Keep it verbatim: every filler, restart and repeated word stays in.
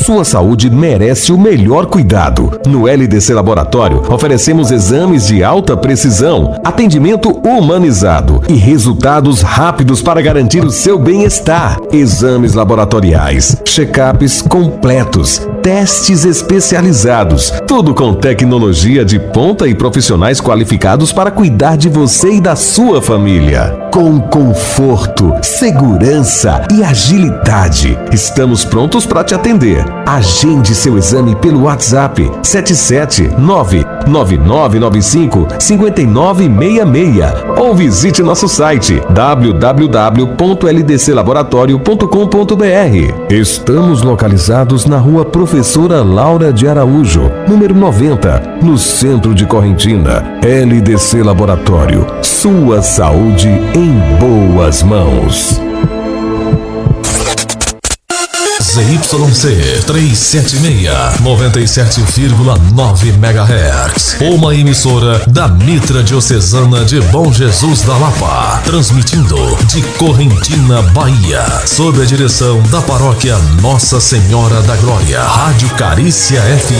Sua saúde merece o melhor cuidado. No L D C Laboratório, oferecemos exames de alta precisão, atendimento humanizado e resultados rápidos para garantir o seu bem-estar. Exames laboratoriais, check-ups completos, testes especializados, tudo com tecnologia de ponta e profissionais qualificados para cuidar de você e da sua família. Com conforto, segurança e agilidade, estamos prontos para te atender. Agende seu exame pelo WhatsApp sete sete nove nove nove nove cinco cinco nove seis seis ou visite nosso site w w w ponto l d c laboratório ponto com ponto b r. Estamos localizados na Rua Professora Laura de Araújo, número noventa, no centro de Correntina. L D C Laboratório, sua saúde em boas mãos. Z Y C trezentos e setenta e seis, noventa e sete vírgula nove megahertz. Uma emissora da Mitra Diocesana de Bom Jesus da Lapa, transmitindo de Correntina, Bahia, sob a direção da paróquia Nossa Senhora da Glória. Rádio Carícia F